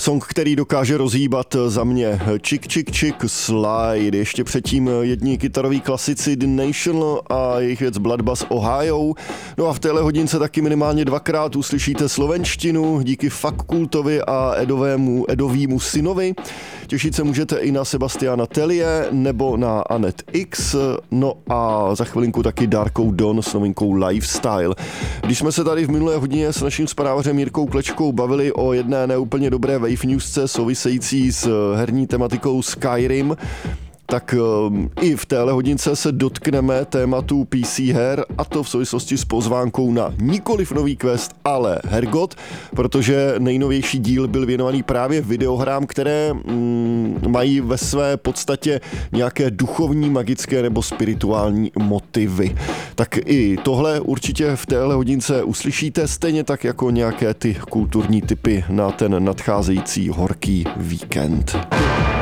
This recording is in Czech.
Song, který dokáže rozhýbat za mě Chick Chick Chick Slide, ještě předtím jedni kytaroví klasici The National a jejich věc Bloodbath Ohio. No a v téhle hodince taky minimálně dvakrát uslyšíte slovenštinu díky Fakultovi a Edovému synovi. Těšit se můžete i na Sebastiana Tellier nebo na Annette X, no a za chvilinku taky Darkou Dawn s novinkou Lifestyle. Když jsme se tady v minulé hodině s naším zprávařem Jirkou Klečkou bavili o jedné neúplně dobré wave newsce související s herní tematikou Skyrim, tak i v téhle hodince se dotkneme tématu PC her, a to v souvislosti s pozvánkou na nikoliv nový quest, ale Hergot, protože nejnovější díl byl věnovaný právě videohrám, které mají ve své podstatě nějaké duchovní, magické nebo spirituální motivy. Tak i tohle určitě v téhle hodince uslyšíte, stejně tak jako nějaké ty kulturní tipy na ten nadcházející horký víkend.